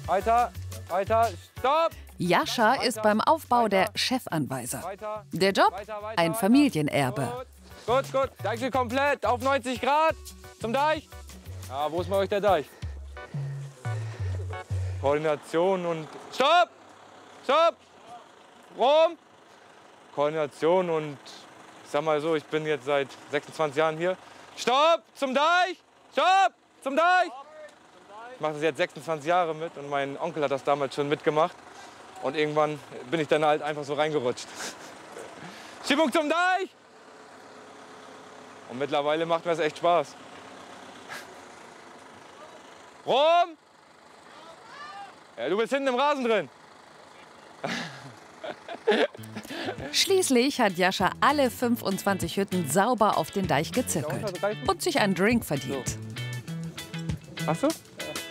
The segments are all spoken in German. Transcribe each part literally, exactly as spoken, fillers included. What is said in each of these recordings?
Weiter, weiter, stopp! Jascha ist beim Aufbau der Chefanweiser. Der Job? Ein Familienerbe. Gut, gut. Deichsel komplett auf neunzig Grad. Zum Deich. Ja, wo ist bei euch der Deich? Koordination und... Stopp! Stopp! Rum! Koordination und... Ich sag mal so, ich bin jetzt seit sechsundzwanzig Jahren hier. Stopp! Zum Deich! Stopp! Zum Deich! Ich mache das jetzt sechsundzwanzig Jahre mit und mein Onkel hat das damals schon mitgemacht. Und irgendwann bin ich dann halt einfach so reingerutscht. Schiebung zum Deich! Und mittlerweile macht mir das echt Spaß. Rum! Ja, du bist hinten im Rasen drin. Schließlich hat Jascha alle fünfundzwanzig Hütten sauber auf den Deich gezirkelt und sich einen Drink verdient. So. Hast du?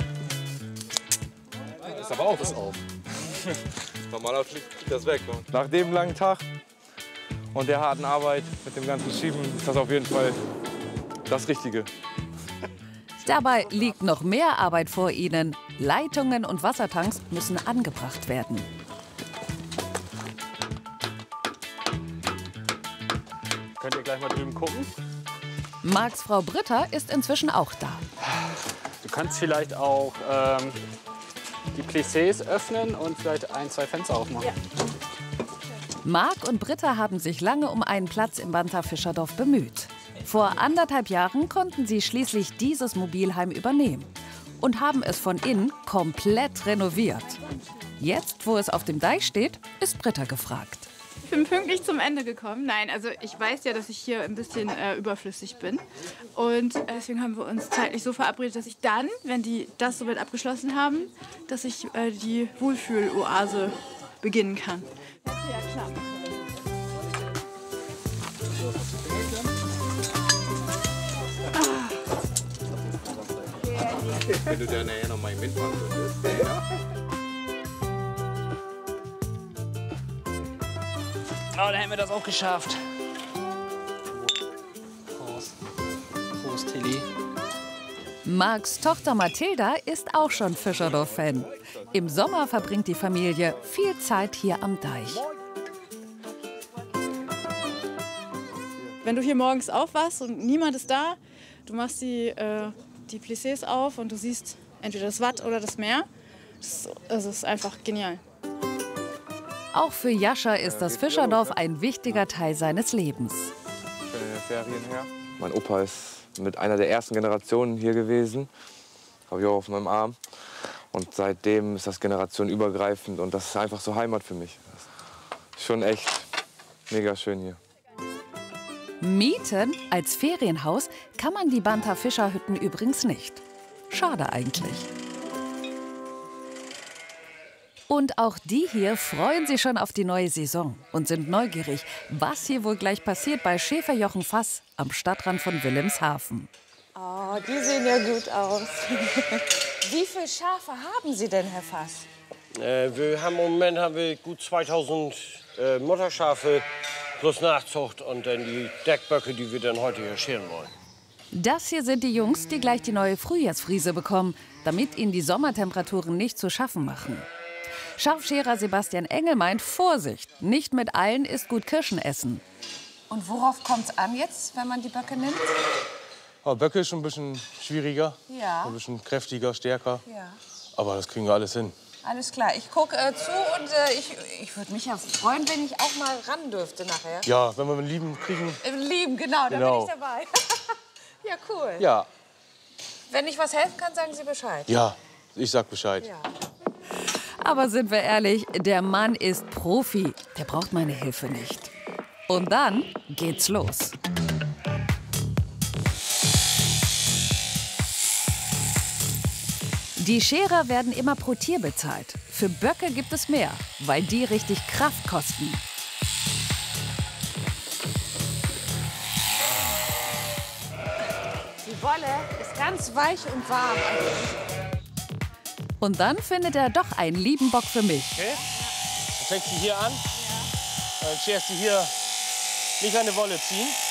Das ist aber auch was auf. Normalerweise fliegt das weg. Nach dem langen Tag und der harten Arbeit mit dem ganzen Schieben ist das auf jeden Fall das Richtige. Dabei liegt noch mehr Arbeit vor ihnen. Leitungen und Wassertanks müssen angebracht werden. Könnt ihr gleich mal drüben gucken? Marks Frau Britta ist inzwischen auch da. Du kannst vielleicht auch ähm, die Plissés öffnen und vielleicht ein, zwei Fenster aufmachen. Ja. Mark und Britta haben sich lange um einen Platz im Bantha Fischerdorf bemüht. Vor anderthalb Jahren konnten sie schließlich dieses Mobilheim übernehmen und haben es von innen komplett renoviert. Jetzt, wo es auf dem Deich steht, ist Britta gefragt. Ich bin pünktlich zum Ende gekommen. Nein, also ich weiß ja, dass ich hier ein bisschen äh, überflüssig bin. Und deswegen haben wir uns zeitlich so verabredet, dass ich dann, wenn die das soweit abgeschlossen haben, dass ich äh, die Wohlfühl-Oase beginnen kann. Ja, klar. Wenn du da nachher noch mal mitmachen würdest. Ja. Oh, dann hätten wir das auch geschafft. Prost. Prost, Tilly. Marks Tochter Mathilda ist auch schon Fischerdorf-Fan. Im Sommer verbringt die Familie viel Zeit hier am Deich. Wenn du hier morgens aufwachst und niemand ist da, du machst die, äh, die Plissés auf und du siehst entweder das Watt oder das Meer. Das, das ist einfach genial. Auch für Jascha ist das Fischerdorf ein wichtiger Teil seines Lebens. Schöne Ferien her. Mein Opa ist mit einer der ersten Generationen hier gewesen. Habe ich auch auf meinem Arm. Und seitdem ist das generationenübergreifend und das ist einfach so Heimat für mich. Das ist schon echt mega schön hier. Mieten als Ferienhaus kann man die Bantha Fischerhütten übrigens nicht. Schade eigentlich. Und auch die hier freuen sich schon auf die neue Saison und sind neugierig, was hier wohl gleich passiert bei Schäferjochen Fass am Stadtrand von Wilhelmshaven. Oh, die sehen ja gut aus. Wie viele Schafe haben Sie denn, Herr Fass? Äh, wir haben im Moment haben wir gut zweitausend äh, Mutterschafe plus Nachzucht und dann die Deckböcke, die wir dann heute hier scheren wollen. Das hier sind die Jungs, die gleich die neue Frühjahrsfriese bekommen, damit ihnen die Sommertemperaturen nicht zu schaffen machen. Scharfscherer Sebastian Engel meint, Vorsicht, nicht mit allen ist gut Kirschen essen. Und worauf kommt es an jetzt, wenn man die Böcke nimmt? Aber Böcke ist schon ein bisschen schwieriger, Ja. ein bisschen kräftiger, stärker. Ja. Aber das kriegen wir alles hin. Alles klar, ich gucke äh, zu und äh, ich, ich würde mich ja freuen, wenn ich auch mal ran dürfte nachher. Ja, wenn wir einen Lieben kriegen. Im Lieben, genau, da Genau. bin ich dabei. Ja, cool. Ja, Wenn ich was helfen kann, sagen Sie Bescheid. ja, ich sag Bescheid. Ja. Aber sind wir ehrlich, der Mann ist Profi, der braucht meine Hilfe nicht. Und dann geht's los. Die Scherer werden immer pro Tier bezahlt. Für Böcke gibt es mehr, weil die richtig Kraft kosten. Die Wolle ist ganz weich und warm. Und dann findet er doch einen lieben Bock für mich. Okay? Dann fängst du hier an. Dann scherst du hier nicht an die Wolle ziehen.